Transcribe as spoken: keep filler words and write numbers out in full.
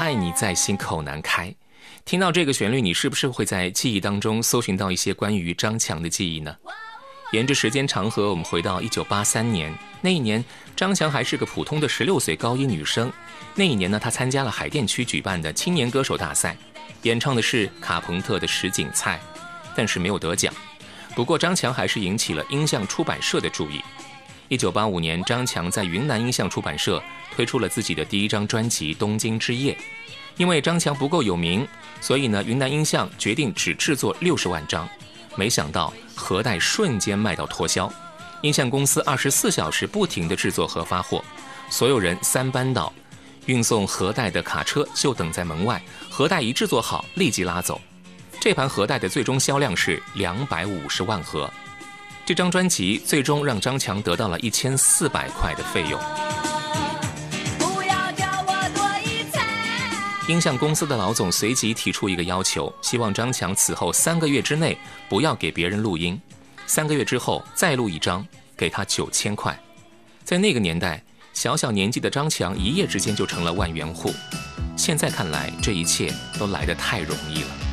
爱你在心口难开。听到这个旋律，你是不是会在记忆当中搜寻到一些关于张强的记忆呢？沿着时间长河，我们回到一九八三年，那一年张强还是个普通的十六岁高一女生。那一年呢，她参加了海淀区举办的青年歌手大赛，演唱的是卡朋特的《什锦菜》，但是没有得奖。不过张强还是引起了音像出版社的注意。一九八五年，张强在云南音像出版社推出了自己的第一张专辑《东京之夜》。因为张强不够有名，所以呢，云南音像决定只制作六十万张。没想到盒带瞬间卖到脱销，音像公司二十四小时不停地制作和发货，所有人三班倒，运送盒带的卡车就等在门外，盒带一制作好立即拉走。这盘盒带的最终销量是两百五十万盒。这张专辑最终让张强得到了一千四百块的费用。音像公司的老总随即提出一个要求，希望张强此后三个月之内不要给别人录音，三个月之后再录一张，给他九千块。在那个年代，小小年纪的张强一夜之间就成了万元户。现在看来，这一切都来得太容易了。